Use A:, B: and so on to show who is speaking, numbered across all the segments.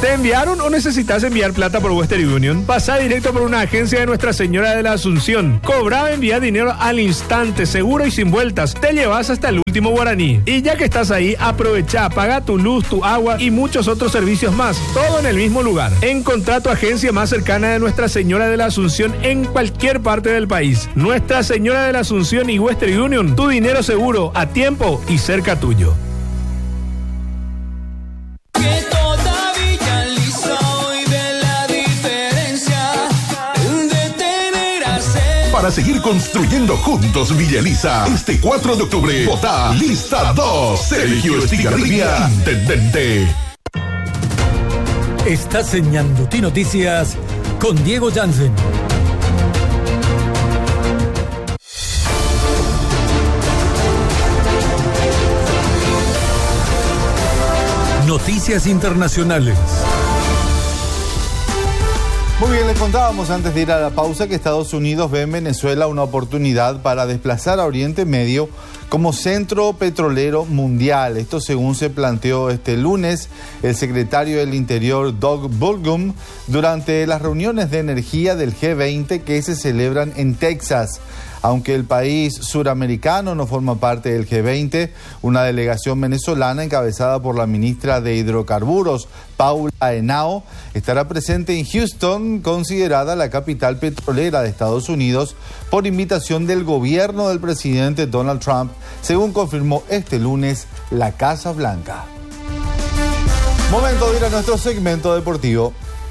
A: ¿Te enviaron o necesitas enviar plata por Western Union? Pasá directo por una agencia de Nuestra Señora de la Asunción. Cobra, envía dinero al instante, seguro y sin vueltas. Te llevas hasta el último guaraní. Y ya que estás ahí, aprovecha, paga tu luz, tu agua y muchos otros servicios más. Todo en el mismo lugar. Encontrá tu agencia más cercana de Nuestra Señora de la Asunción en cualquier parte del país. Nuestra Señora de la Asunción y Western Union. Tu dinero seguro, a tiempo y cerca tuyo.
B: Para seguir construyendo juntos Villa Elisa, este 4 de octubre, vota Lista 2, Sergio Estigarribia, intendente.
C: Estás en Ñandutí Noticias con Diego Jansen. Noticias internacionales.
D: Muy bien, les contábamos antes de ir a la pausa que Estados Unidos ve en Venezuela una oportunidad para desplazar a Oriente Medio como centro petrolero mundial. Esto según se planteó este lunes el secretario del Interior Doug Burgum durante las reuniones de energía del G20 que se celebran en Texas. Aunque el país suramericano no forma parte del G20, una delegación venezolana encabezada por la ministra de Hidrocarburos, Paula Henao, estará presente en Houston, considerada la capital petrolera de Estados Unidos, por invitación del gobierno del presidente Donald Trump, según confirmó este lunes la Casa Blanca. Momento de ir a nuestro segmento deportivo.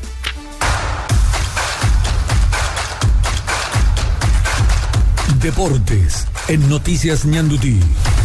C: Deportes en Noticias Ñandutí.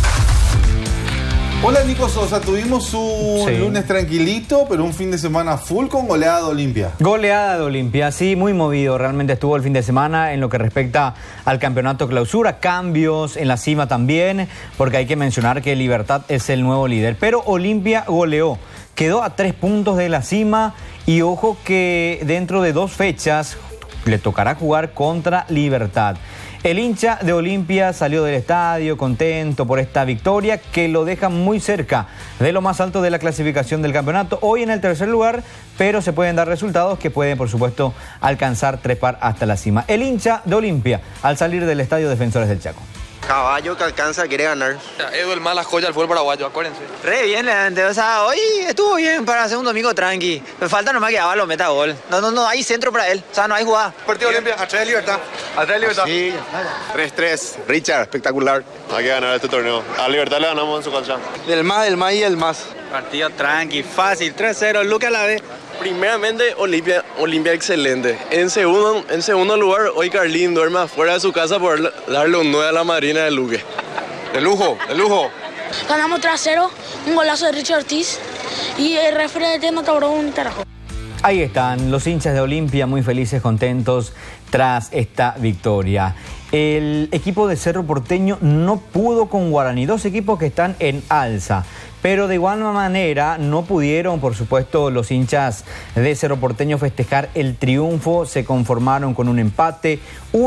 D: Hola Nico Sosa, tuvimos un lunes tranquilito, pero un fin de semana full con goleada de Olimpia.
E: Goleada de Olimpia, sí, muy movido realmente estuvo el fin de semana en lo que respecta al campeonato clausura, cambios en la cima también, porque hay que mencionar que Libertad es el nuevo líder, pero Olimpia goleó, quedó a 3 puntos de la cima y ojo que dentro de 2 fechas le tocará jugar contra Libertad. El hincha de Olimpia salió del estadio contento por esta victoria que lo deja muy cerca de lo más alto de la clasificación del campeonato. Hoy en el tercer lugar, pero se pueden dar resultados que pueden, por supuesto, alcanzar trepar hasta la cima. El hincha de Olimpia al salir del estadio Defensores del Chaco.
F: Caballo que alcanza quiere ganar.
G: Edu, el más la joya del fútbol paraguayo, acuérdense.
F: Re bien, realmente. O sea, hoy estuvo bien para hacer un domingo tranqui. Me falta nomás que Ábalo meta gol. No hay centro para él. O sea, no hay jugada.
G: Partido Olimpia, atrás de Libertad. Atrás de Libertad.
F: Sí.
H: 3-3. Richard, espectacular. Hay que ganar este torneo. A Libertad le ganamos en su cancha.
G: Del más y el más.
F: Partido tranqui, fácil. 3-0, Luque a la vez.
H: Primeramente, Olimpia excelente. En segundo lugar, hoy Carlín duerme afuera de su casa por darle un 9 a la Marina de Luque.
G: De lujo.
I: Ganamos 3-0, un golazo de Richard Ortiz y el referente no cobró un carajo.
E: Ahí están los hinchas de Olimpia muy felices, contentos tras esta victoria. El equipo de Cerro Porteño no pudo con Guaraní, 2 equipos que están en alza. Pero de igual manera no pudieron, por supuesto, los hinchas de Cerro Porteño festejar el triunfo. Se conformaron con un empate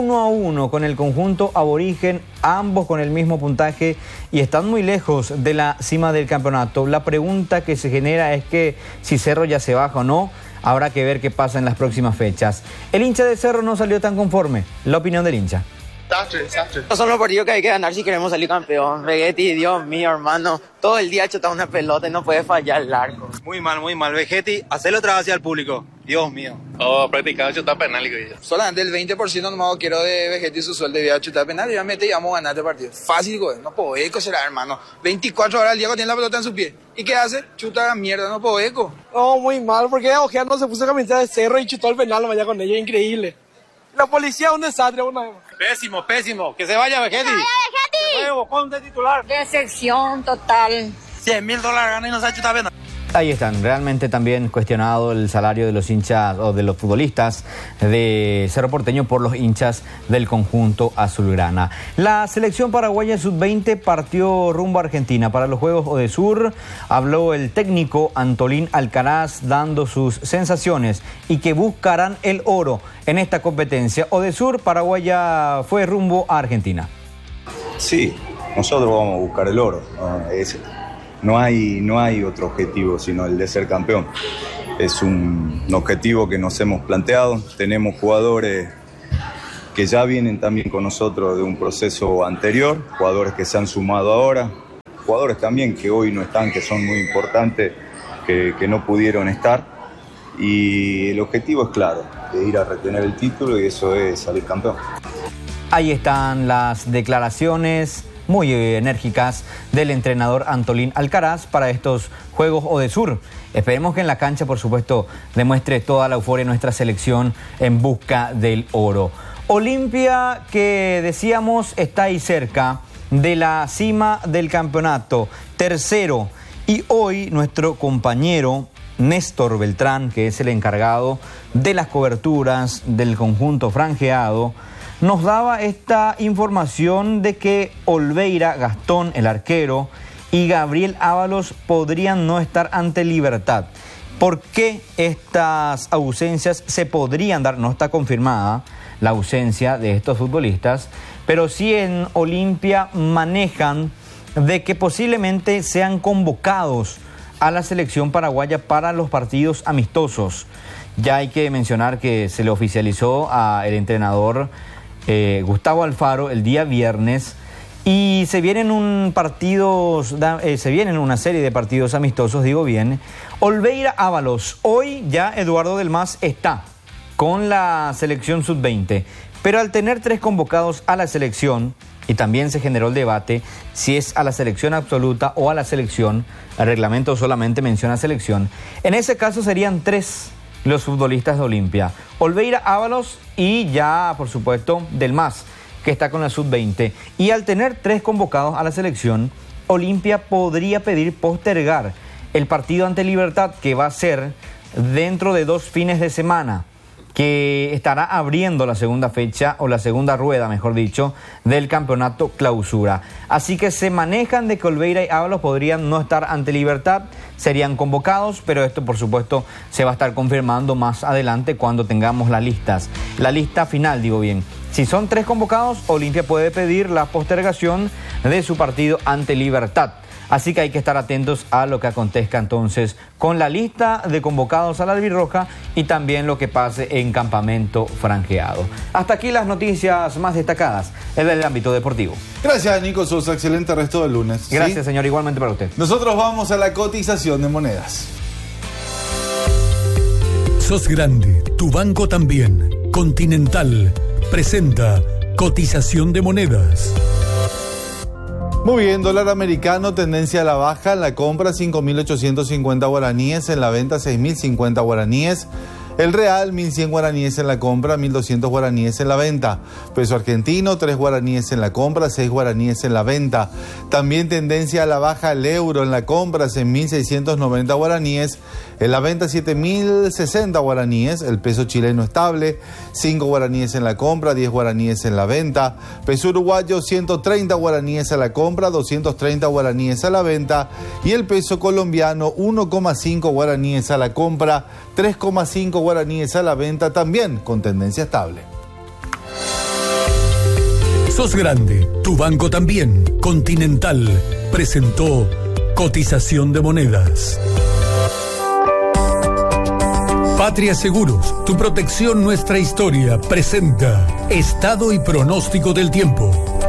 E: 1-1 con el conjunto aborigen, ambos con el mismo puntaje y están muy lejos de la cima del campeonato. La pregunta que se genera es que si Cerro ya se baja o no, habrá que ver qué pasa en las próximas fechas. El hincha de Cerro no salió tan conforme. La opinión del hincha.
F: Desastre. Estos son los partidos que hay que ganar si queremos salir campeón. Vegetti, Dios mío, hermano. Todo el día chutado una pelota y no puede fallar el arco.
G: Muy mal. Vegetti, hacelo otra vez hacia el público. Dios mío.
H: Practicando chutar penal.
G: Solamente el 20% nomás quiero de Vegetti su sueldo de chutar penal y obviamente íbamos a ganar este partido. Fácil, güey. No puedo eco será, hermano. 24 horas al día tiene la pelota en su pie. ¿Y qué hace? Chuta mierda, no puedo eco.
J: No, muy mal, porque Ojeano se puso a camiseta de Cerro y chutó el penal allá con ella. Increíble. La policía es un desastre, una vez.
G: Pésimo. Que se vaya Vegetti.
J: Con de titular.
I: Decepción total.
G: $100,000 gana y no se ha hecho esta pena.
E: Ahí están, realmente también cuestionado el salario de los hinchas o de los futbolistas de Cerro Porteño por los hinchas del conjunto azulgrana. La selección paraguaya sub-20 partió rumbo a Argentina para los Juegos Odesur. Habló el técnico Antolín Alcaraz dando sus sensaciones y que buscarán el oro en esta competencia. Odesur, Paraguaya fue rumbo a Argentina.
K: Sí, nosotros vamos a buscar el oro. no hay otro objetivo sino el de ser campeón. Es un objetivo que nos hemos planteado. Tenemos jugadores que ya vienen también con nosotros de un proceso anterior, jugadores que se han sumado ahora, jugadores también que hoy no están, que son muy importantes, que no pudieron estar. Y el objetivo es claro, de ir a retener el título, y eso es salir campeón.
E: Ahí están las declaraciones muy enérgicas del entrenador Antolín Alcaraz para estos Juegos Odesur. Esperemos que en la cancha, por supuesto, demuestre toda la euforia de nuestra selección en busca del oro. Olimpia, que decíamos está ahí cerca de la cima del campeonato, tercero. Y hoy nuestro compañero Néstor Beltrán, que es el encargado de las coberturas del conjunto franjeado, nos daba esta información de que Olveira, Gastón, el arquero, y Gabriel Ábalos podrían no estar ante Libertad. ¿Por qué estas ausencias se podrían dar? No está confirmada la ausencia de estos futbolistas, pero sí en Olimpia manejan de que posiblemente sean convocados a la selección paraguaya para los partidos amistosos. Ya hay que mencionar que se le oficializó al entrenador Gustavo Alfaro el día viernes, y se vienen una serie de partidos amistosos, digo bien. Olveira, Ábalos. Hoy ya Eduardo Del Mas está con la selección sub-20, pero al tener 3 convocados a la selección, y también se generó el debate si es a la selección absoluta o a la selección, el reglamento solamente menciona selección, en ese caso serían 3 los futbolistas de Olimpia: Olveira, Ábalos y ya, por supuesto, Del Mas, que está con la sub-20. Y al tener 3 convocados a la selección, Olimpia podría pedir postergar el partido ante Libertad, que va a ser dentro de 2 fines de semana, que estará abriendo la segunda fecha, o la segunda rueda, mejor dicho, del campeonato clausura. Así que se manejan de que Olveira y Ábalos podrían no estar ante Libertad, serían convocados, pero esto, por supuesto, se va a estar confirmando más adelante cuando tengamos las listas. La lista final, digo bien. Si son 3 convocados, Olimpia puede pedir la postergación de su partido ante Libertad. Así que hay que estar atentos a lo que acontezca entonces con la lista de convocados a la albirroja y también lo que pase en campamento franjeado. Hasta aquí las noticias más destacadas en el ámbito deportivo.
D: Gracias, Nico Sosa. Excelente resto del lunes.
E: Gracias,
D: ¿sí?
E: Señor. Igualmente para usted.
D: Nosotros vamos a la cotización de monedas.
C: Sos grande, tu banco también. Continental presenta cotización de monedas.
D: Muy bien, dólar americano, tendencia a la baja, en la compra 5.850 guaraníes, en la venta 6.050 guaraníes. El real, 1.100 guaraníes en la compra, 1.200 guaraníes en la venta. Peso argentino, 3 guaraníes en la compra, 6 guaraníes en la venta. También tendencia a la baja el euro, en la compra 6.690 guaraníes, en la venta 7.060 guaraníes. El peso chileno estable, 5 guaraníes en la compra, 10 guaraníes en la venta. Peso uruguayo, 130 guaraníes a la compra, 230 guaraníes a la venta. Y el peso colombiano, 1,5 guaraníes a la compra, 3,5 guaraníes a la venta, también con tendencia estable.
C: Sos grande, tu banco también. Continental presentó cotización de monedas. Patria Seguros, tu protección, nuestra historia, presenta estado y pronóstico del tiempo.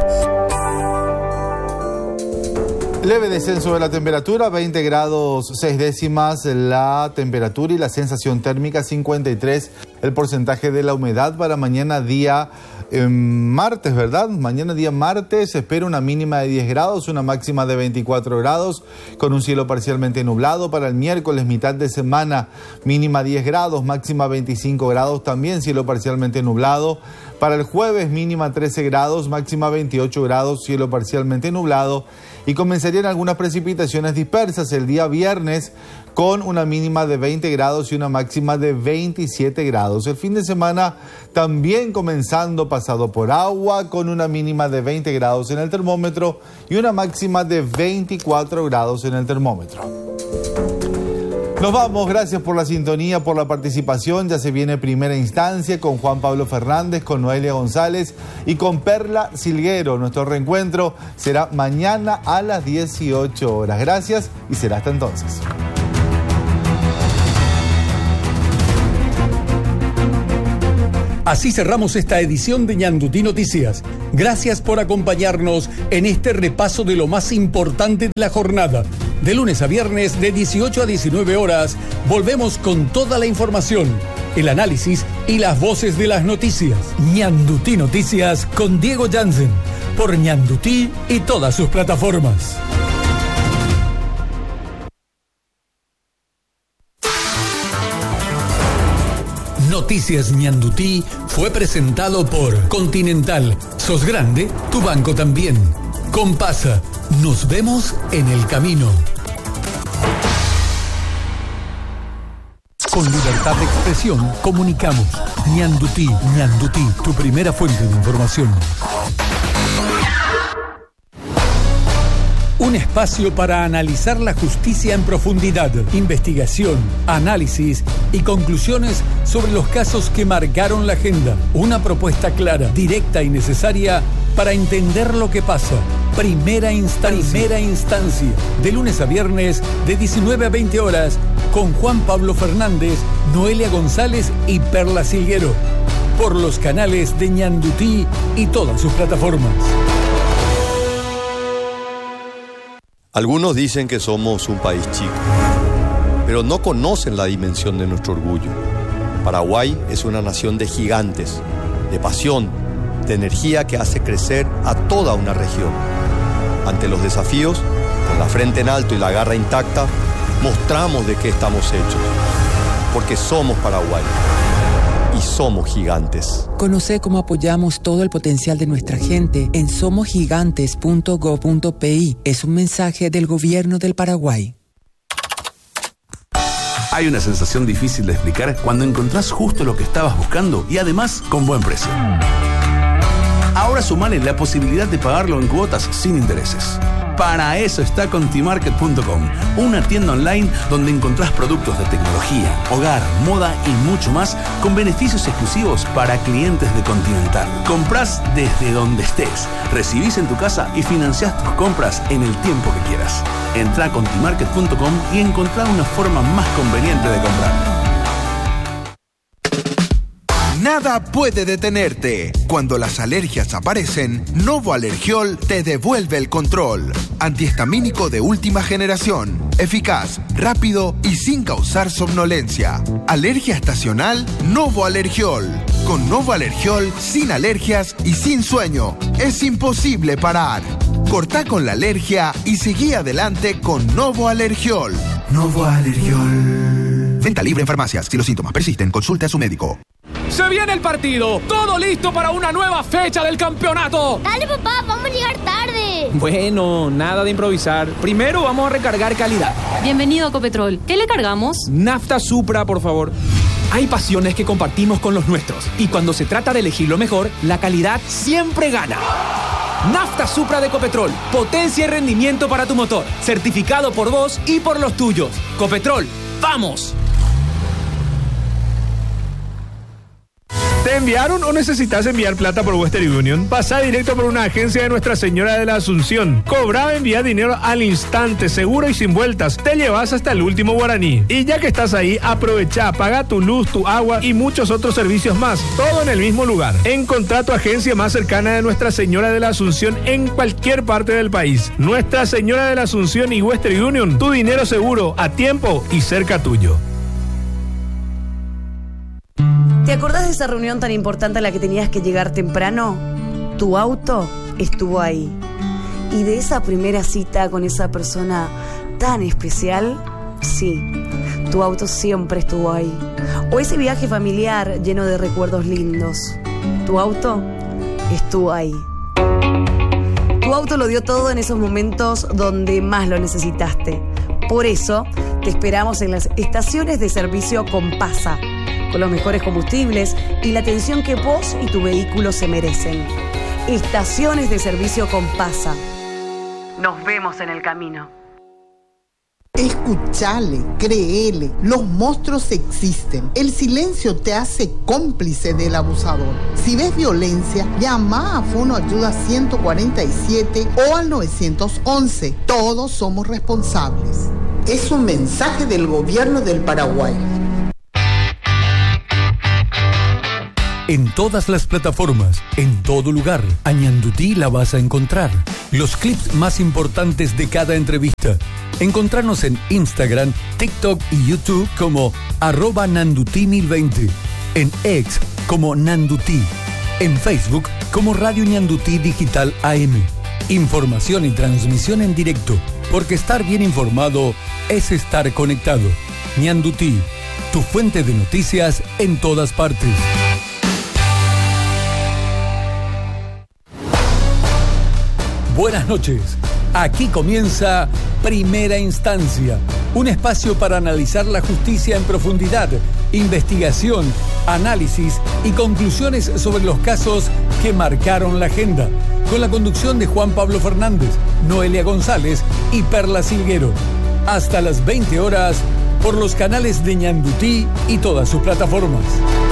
D: Leve descenso de la temperatura, 20 grados 6 décimas la temperatura y la sensación térmica 53. El porcentaje de la humedad para mañana día martes, ¿verdad? Mañana día martes se espera una mínima de 10 grados, una máxima de 24 grados, con un cielo parcialmente nublado. Para el miércoles, mitad de semana, mínima 10 grados, máxima 25 grados, también cielo parcialmente nublado. Para el jueves, mínima 13 grados, máxima 28 grados, cielo parcialmente nublado. Y comenzarían algunas precipitaciones dispersas el día viernes, con una mínima de 20 grados y una máxima de 27 grados. El fin de semana también comenzando pasado por agua, con una mínima de 20 grados en el termómetro y una máxima de 24 grados en el termómetro. Nos vamos, gracias por la sintonía, por la participación. Ya se viene primera instancia con Juan Pablo Fernández, con Noelia González y con Perla Silguero. Nuestro reencuentro será mañana a las 18 horas. Gracias y será hasta entonces.
C: Así cerramos esta edición de Ñandutí Noticias. Gracias por acompañarnos en este repaso de lo más importante de la jornada. De lunes a viernes, de 18 a 19 horas, volvemos con toda la información, el análisis y las voces de las noticias. Ñandutí Noticias con Diego Jansen, por Ñandutí y todas sus plataformas. Noticias Ñandutí fue presentado por Continental. ¿Sos grande? Tu banco también. Compasa. Nos vemos en el camino. Con libertad de expresión comunicamos. Ñandutí, Ñandutí, tu primera fuente de información. Un espacio para analizar la justicia en profundidad, investigación, análisis y conclusiones sobre los casos que marcaron la agenda. Una propuesta clara, directa y necesaria para entender lo que pasa. Primera instancia. De lunes a viernes, de 19 a 20 horas, con Juan Pablo Fernández, Noelia González y Perla Silguero. Por los canales de Ñandutí y todas sus plataformas.
L: Algunos dicen que somos un país chico, pero no conocen la dimensión de nuestro orgullo. Paraguay es una nación de gigantes, de pasión, de energía que hace crecer a toda una región. Ante los desafíos, con la frente en alto y la garra intacta, mostramos de qué estamos hechos, porque somos Paraguay y somos gigantes.
M: Conoce cómo apoyamos todo el potencial de nuestra gente en somosgigantes.go.pi. Es un mensaje del gobierno del Paraguay.
N: Hay una sensación difícil de explicar cuando encontrás justo lo que estabas buscando y además con buen precio. Ahora sumale la posibilidad de pagarlo en cuotas sin intereses. Para eso está Contimarket.com, una tienda online donde encontrás productos de tecnología, hogar, moda y mucho más con beneficios exclusivos para clientes de Continental. Comprás desde donde estés, recibís en tu casa y financiás tus compras en el tiempo que quieras. Entrá a Contimarket.com y encontrá una forma más conveniente de comprar.
O: Nada puede detenerte. Cuando las alergias aparecen, Novo Alergiol te devuelve el control. Antihistamínico de última generación. Eficaz, rápido y sin causar somnolencia. Alergia estacional, Novo Alergiol. Con Novo Alergiol, sin alergias y sin sueño. Es imposible parar. Cortá con la alergia y seguí adelante con Novo Alergiol. Novo Alergiol. Venta libre en farmacias. Si los síntomas persisten, consulte a su médico.
P: ¡Se viene el partido! ¡Todo listo para una nueva fecha del campeonato!
Q: Dale, papá, vamos a llegar tarde.
P: Bueno, nada de improvisar. Primero vamos a recargar calidad.
R: Bienvenido a Copetrol. ¿Qué le cargamos?
P: Nafta Supra, por favor. Hay pasiones que compartimos con los nuestros. Y cuando se trata de elegir lo mejor, la calidad siempre gana. Nafta Supra de Copetrol. Potencia y rendimiento para tu motor. Certificado por vos y por los tuyos. Copetrol, ¡vamos!
A: ¿Te enviaron o necesitas enviar plata por Western Union? Pasá directo por una agencia de Nuestra Señora de la Asunción. Cobra, envía dinero al instante, seguro y sin vueltas. Te llevas hasta el último guaraní. Y ya que estás ahí, aprovecha, paga tu luz, tu agua y muchos otros servicios más. Todo en el mismo lugar. Encontrá tu agencia más cercana de Nuestra Señora de la Asunción en cualquier parte del país. Nuestra Señora de la Asunción y Western Union. Tu dinero seguro, a tiempo y cerca tuyo.
S: ¿Te acordás de esa reunión tan importante a la que tenías que llegar temprano? Tu auto estuvo ahí. Y de esa primera cita con esa persona tan especial, sí, tu auto siempre estuvo ahí. O ese viaje familiar lleno de recuerdos lindos. Tu auto estuvo ahí. Tu auto lo dio todo en esos momentos donde más lo necesitaste. Por eso, te esperamos en las estaciones de servicio Compasa, con los mejores combustibles y la atención que vos y tu vehículo se merecen. Estaciones de servicio Compasa. Nos vemos en el camino.
T: Escuchale, créele, los monstruos existen. El silencio te hace cómplice del abusador. Si ves violencia, llama a Fono Ayuda 147 o al 911. Todos somos responsables. Es un mensaje del gobierno del Paraguay.
C: En todas las plataformas, en todo lugar, a Ñandutí la vas a encontrar. Los clips más importantes de cada entrevista. Encontrarnos en Instagram, TikTok y YouTube como @Nandutí1020. En X como Nandutí. En Facebook como Radio Ñandutí Digital AM. Información y transmisión en directo, porque estar bien informado es estar conectado. Ñandutí, tu fuente de noticias en todas partes. Buenas noches. Aquí comienza Primera Instancia, un espacio para analizar la justicia en profundidad, investigación, análisis y conclusiones sobre los casos que marcaron la agenda, con la conducción de Juan Pablo Fernández, Noelia González y Perla Silguero. Hasta las 20 horas por los canales de Ñandutí y todas sus plataformas.